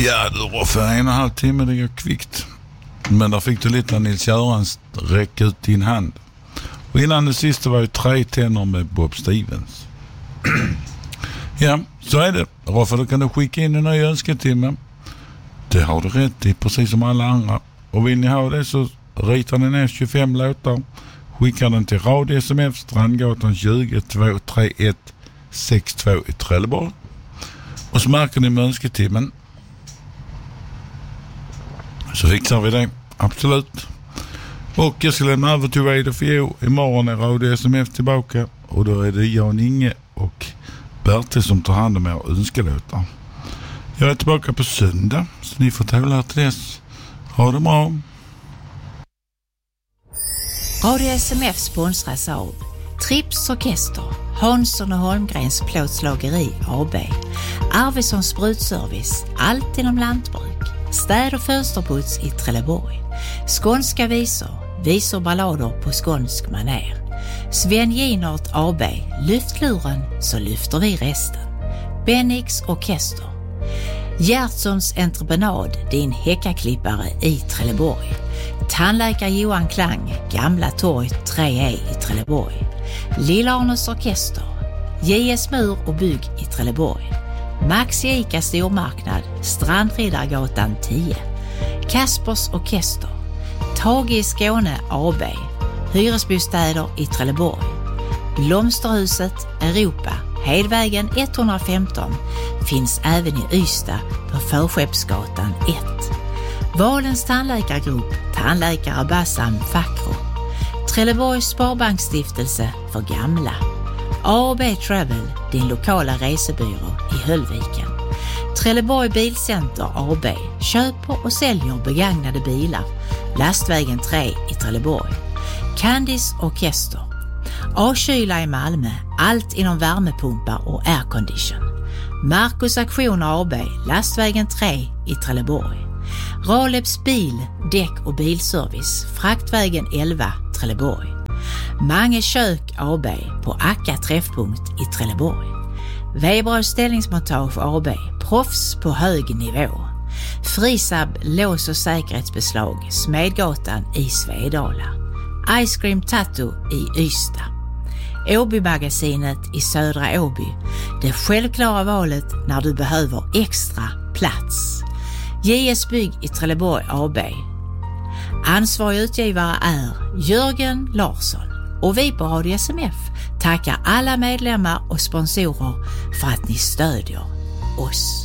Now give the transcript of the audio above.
Ja, du var för 1,5 timme, det går kvickt. Men där fick du lite Nils-Görans räcka ut din hand. Och innan det sista var ju 3 tenor med Bob Stevens. Ja, så är det. Roffe, då kan du skicka in en ny önsketimme. Det har du rätt i, precis som alla andra. Och vill ni ha det så ritar ni ner 25 låtar. Skickar den till Radio SMF, Strandgatan 20 231 62 i Trelleborg. Och så märker ni med önsketimmen. Så fixar vi det, absolut. Och jag ska lämna över till Radio FIO. Imorgon är Radio SMF tillbaka. Och då är det Jan Inge och Bertil som tar hand om er önskelåtar. Jag är tillbaka på söndag, så ni får tävla till dess. Ha det bra. Radio SMF sponsras av Trips Orkester, Hansson och Holmgrens plåtslageri AB, Arvidsson Sprutservice, allt inom lantbruk, städ- och fönsterputs i Trelleborg, skånska visor ballader på skånsk maner, Sven Ginart AB, lyftluren så lyfter vi resten, Bennix Orkester, Gertsons entreprenad, din häckaklippare i Trelleborg, tandläkare Johan Klang, Gamla torg 3E i Trelleborg, Lillarnes Orkester, JS Mur och bygg i Trelleborg, Max Ica stormarknad, Strandriddargatan 10, Kaspers Orkester, Tage i Skåne AB, hyresbostäder i Trelleborg, Blomsterhuset Europa, Hedvägen 115, finns även i Ystad på Förskeppsgatan 1. Valens tandläkargrupp, tandläkare Bassam Fakro, Trelleborgs Sparbanksstiftelse för gamla, A&B Travel, din lokala resebyrå i Höllviken, Trelleborg Bilcenter AB, köper och säljer begagnade bilar, Lastvägen 3 i Trelleborg, Candice Orkester, A-kyla i Malmö, allt inom värmepumpar och aircondition, Marcus Aktioner AB, Lastvägen 3 i Trelleborg, Raleps bil, däck och bilservice, Fraktvägen 11, Trelleborg, Mange kök AB på Akka träffpunkt i Trelleborg, Weberös ställningsmontage AB, proffs på hög nivå, Frisab lås- och säkerhetsbeslag, Smedgatan i Svedala, Ice Cream Tattoo i Ystad, Åby-magasinet i Södra Åby, det självklara valet när du behöver extra plats, JS Bygg i Trelleborg AB. Ansvarig utgivare är Jörgen Larsson och vi på Radio SMF tackar alla medlemmar och sponsorer för att ni stödjer oss.